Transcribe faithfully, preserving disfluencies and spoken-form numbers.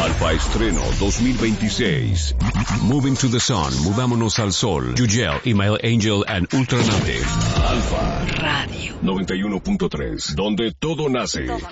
Alfa Estreno dos mil veintiséis. Moving to the Sun, Movámonos al Sol. Yugel, Email Angel and Ultranative. Alfa Radio noventa y uno punto tres, donde todo nace.